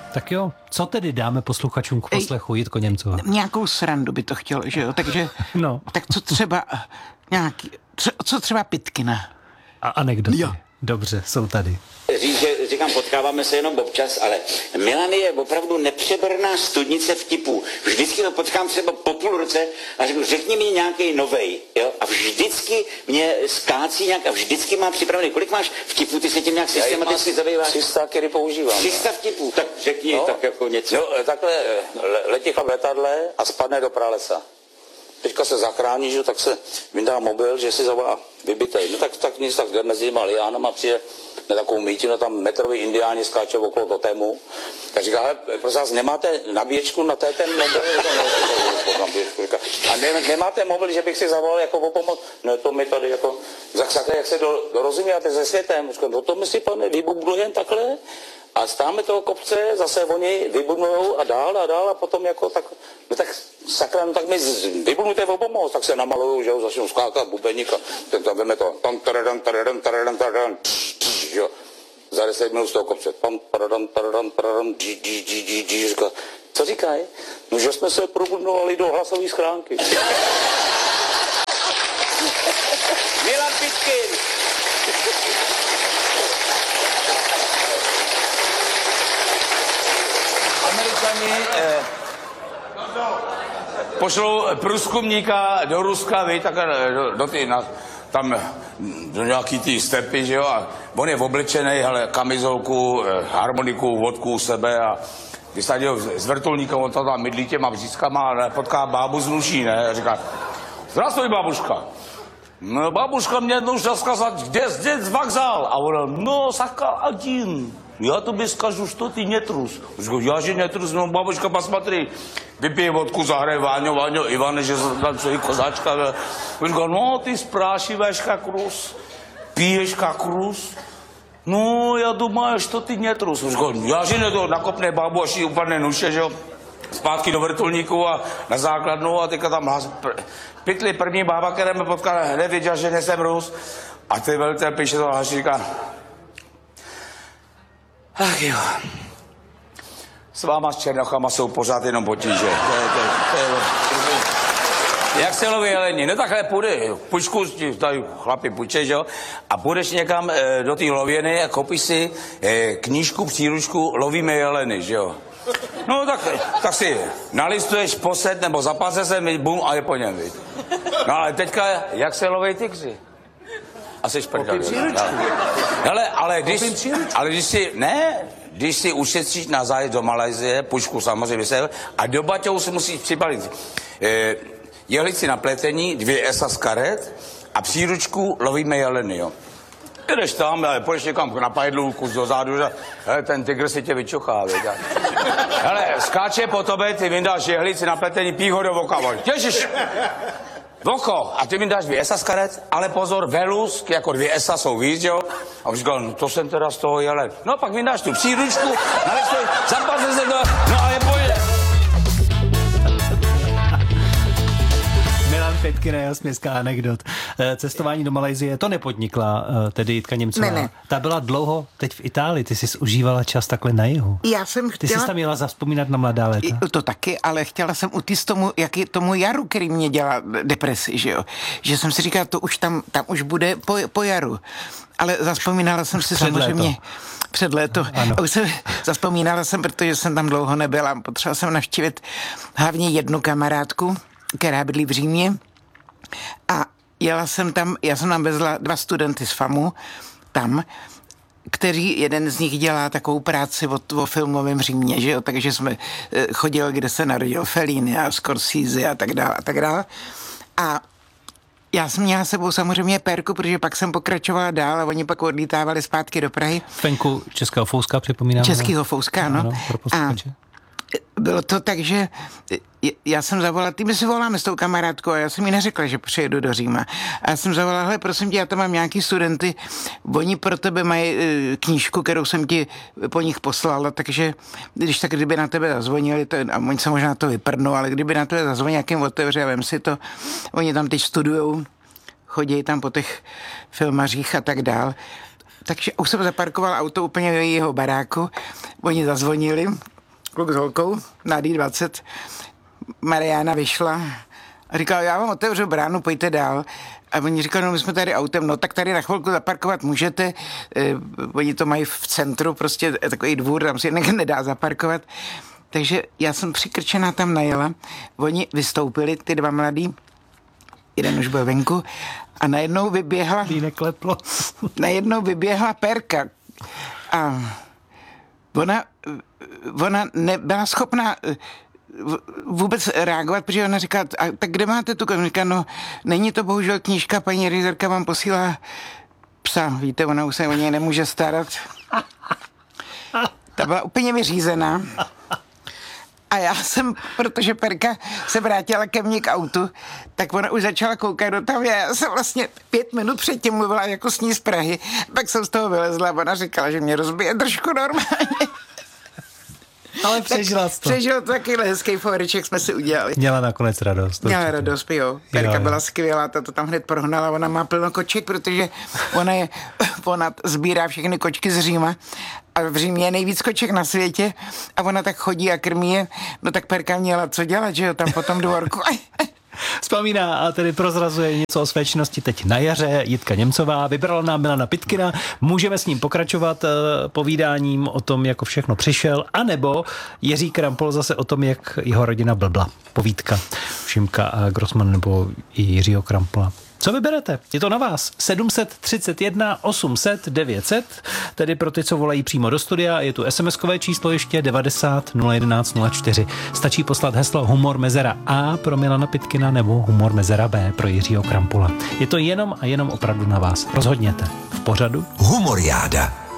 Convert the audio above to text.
Tak jo, co tedy dáme posluchačům k poslechu Jitko Němcová? Nějakou srandu by to chtělo, že jo? Takže, no. Tak co třeba co třeba Pitkina? A anekdoty. Jo. Dobře, jsou tady. Říkám, potkáváme se jenom občas, ale Milan je opravdu nepřeberná studnice vtipů. Vždycky to potkám třeba po půl roce a řekni mi nějaký novej, jo? A vždycky mě skácí nějak a vždycky mám připravený. Kolik máš vtipů, ty se tím nějak systematicky zabýváš? 300, který používám. 300 vtipů, tak řekni tak jako něco. Jo, takhle letí chlap v letadle a spadne do pralesa. Teďka se zachrání, že, tak se vyndá mobil, že si zavolá vybitej. No tak nic, tak jde mezi těma liánama, přijde na takovou mítinu, tam metrový indiáni skáče okolo totému. Tak říká, hele, prosím vás, nemáte nabíječku na ten mobil? A nemáte mobil, že bych si zavolal jako o pomoc? No to mi tady jako, jak se dorozumíte se světem. Říkám, no to my si, pane, vybudujeme takhle. A stáme toho kopce, zase oni vybudujou a dál a potom jako tak, no tak sakra, no tak mi vybudujte o pomoc, tak se namalujou, že jo, začnou skákat bubeník a ten tam veme to, jo, za 10 minut z toho kopce, říká, co říkají? No, že jsme se probudnovali do hlasové schránky. Milan Pitkin! Američani pošlou průzkumníka do Ruska, víš, tak do nějaký ty stepy, že jo, a on je oblečený, hele, kamizolku, harmoniku, vodku u sebe a vysadil s vrtulníkem, on tam mydlí těma břízkama a potká bábu z Luží, ne, a říká, zdravstvuj, babuška. No, babuška mě jednou chtěla zkazat, kde je vokzál? A ona, no, saka один. Já tobě skažu, što ty netrus. Říkám, já že netrus, no babuška, pasmatry, vypije vodku, zahraje Váňo, Ivane, že tam co i kozáčka. Říkám, no, ty sprášiveš jak Rus, piješ jak Rus. No, já думаю, što ty netrus. Říkám, já že ne to nakopne babu, až jí upadne nuše, že jo, zpátky do vrtulníku a na základnu a teďka tam pytli první bába, která mě potkala, hned věděla, že nejsem Rus. A ty velitel píše to a říká, ach jo, s váma s černochama jsou pořád jenom potíže. Jak se loví jeleni? No takhle půjde, pučku, tady chlapi půjče, že jo? A půjdeš někam do té lověny a koupíš si knížku, příručku Lovíme jeleny, že jo? No tak si nalistuješ posed nebo zapase se, bum, a je po něm, víc. No ale teďka, jak se loví tygři? Asi šprkali. Ale když si ušetříš na zájezd do Malajsie, pušku samozřejmě se, a do baťohu si musíš přibalit jehlici na pletení, 2 esa z karet a příručku Lovíme jeleny, jo. Jdeš tam, půjdeš někam na pajdlu, kus dozadu, že hele, ten tygr si tě vyčuchá, víš. Hele, skáče po tobě, ty vyndáš jehlici na pletení, pí ho do voka, těžíš. Voko, a ty mi dáš 2 esa z karet, ale pozor, velus, jako 2 esa jsou víc, jo? A on říkal, no to jsem teda z toho jelen. No pak mi dáš tu příručku, zapase se to, no a je pojde. Milan Pitkin, jeho směská anekdot. Cestování do Malajsie, to nepodnikla tedy Jitka Němcová. Ne. Ta byla dlouho teď v Itálii, ty jsi užívala čas takhle na jihu. Já jsem chtěla... Ty jsi tam měla zavzpomínat na mladá léta. To taky, ale chtěla jsem utíct tomu jaru, který mě dělá depresi, že jo. Že jsem si říkala, to už tam už bude po jaru. Ale zavzpomínala jsem si samozřejmě... Před léto. A už zavzpomínala jsem, protože jsem tam dlouho nebyla. Potřebovala jsem navštívit hlavně jednu kamarádku, která bydlí v Římě. A já jsem tam vezla 2 studenty z FAMu tam, kteří, jeden z nich dělá takovou práci o filmovém Římě, že jo, takže jsme chodili, kde se narodil Fellini a Scorsese a tak dále. A já jsem měla sebou samozřejmě pérku, protože pak jsem pokračovala dál a oni pak odlítávali zpátky do Prahy. Venku Českého Fouska, připomínám. Českého Fouska, no. A bylo to tak, že já jsem zavolala, my si voláme s tou kamarádkou a já jsem jí neřekla, že přijedu do Říma. A já jsem zavolala, hele, prosím tě, já tam mám nějaký studenty, oni pro tebe mají knížku, kterou jsem ti po nich poslala, takže kdyby na tebe zazvonili, a oni se možná to vyprdnou, ale kdyby na tebe zazvonili, jakým otevře a vem si to, oni tam teď studujou, chodí tam po těch filmařích a tak dál. Takže už jsem zaparkoval auto úplně v jeho baráku, oni zazvonili, kluk s holkou, na D20, Mariána vyšla a říkala, já vám otevřu bránu, pojďte dál. A oni říkali, no my jsme tady autem, no tak tady na chvilku zaparkovat můžete, oni to mají v centru, prostě takový dvůr, tam si nedá zaparkovat. Takže já jsem přikrčená tam najela, oni vystoupili, ty dva mladí, jeden už byl venku a najednou vyběhla Perka a ona nebyla schopná vůbec reagovat, protože ona říká, a tak kde máte tu knižku? Říká, no není to bohužel knížka, paní редaktorka vám posílá psa, víte, ona už se o něj nemůže starat. Ta byla úplně vyřízená. A já jsem, protože Perka se vrátila ke mně k autu, tak ona už začala koukat do toho. Já jsem vlastně 5 minut předtím mluvila jako s ní z Prahy, pak jsem z toho vylezla a ona říkala, že mě rozbije držku normálně. Ale přežila to. Přežila to, takovýhle hezký fóreček jsme si udělali. Měla nakonec radost. Měla radost, jo. Perka byla skvělá, ta to tam hned prohnala, ona má plno koček, protože ona sbírá všechny kočky z Říma a v Římě je nejvíc koček na světě a ona tak chodí a krmí je, no tak Perka měla co dělat, že jo, tam po tom dvorku. Vzpomíná a tedy prozrazuje něco o své činnosti teď na jaře Jitka Němcová. Vybrala nám Milana Pitkina. Můžeme s ním pokračovat povídáním o tom, jak všechno přišel, anebo Jiří Krampol zase o tom, jak jeho rodina blbla. Povídka Šimka Grossman nebo i Jiřího Krampola. Co vyberete? Je to na vás. 731 800 900, tedy pro ty, co volají přímo do studia. Je tu SMS-kové číslo ještě 90 011 04. Stačí poslat heslo Humor Mezera A pro Milana Pitkina nebo Humor Mezera B pro Jiřího Krampola. Je to jenom a jenom opravdu na vás. Rozhodněte. V pořadu Humoriáda.